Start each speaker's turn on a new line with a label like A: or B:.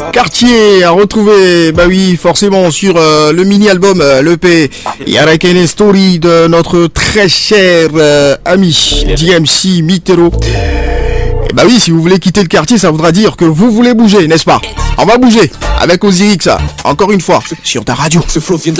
A: Quartier à retrouver, bah oui, forcément sur le mini-album, l'EP Yarakene Story de notre très cher ami DMC Mitero. Et bah oui, si vous voulez quitter le quartier, ça voudra dire que vous voulez bouger, n'est-ce pas? On va bouger avec Osiris, encore une fois, sur ta radio.